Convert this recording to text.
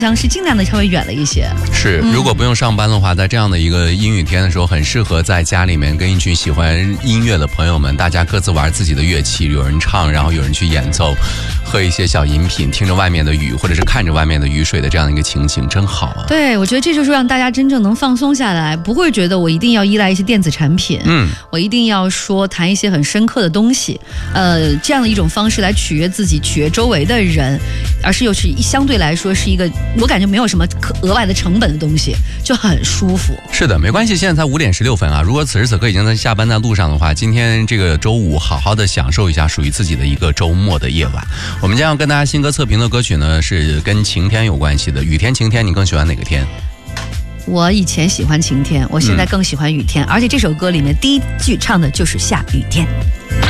像是尽量的稍微远了一些。 是，如果不用上班的话，在这样的一个阴雨天的时候，很适合在家里面跟一群喜欢音乐的朋友们，大家各自玩自己的乐器，有人唱，然后有人去演奏，喝一些小饮品，听着外面的雨，或者是看着外面的雨水的这样的一个情景，真好啊！ 对，我觉得这就是让大家真正能放松下来，不会觉得我一定要依赖一些电子产品，我一定要说谈一些很深刻的东西，这样的一种方式来取悦自己，取悦周围的人，而是又是相对来说是一个我感觉没有什么额外的成本的东西，就很舒服。 是的，没关系，现在才5点16分啊！如果此时此刻已经在下班在路上的话，今天这个周五好好的享受一下属于自己的一个周末的夜晚。我们将要跟大家新歌测评的歌曲呢，是跟晴天有关系的。雨天、晴天，你更喜欢哪个天？ 我以前喜欢晴天，我现在更喜欢雨天，而且这首歌里面第一句唱的就是下雨天。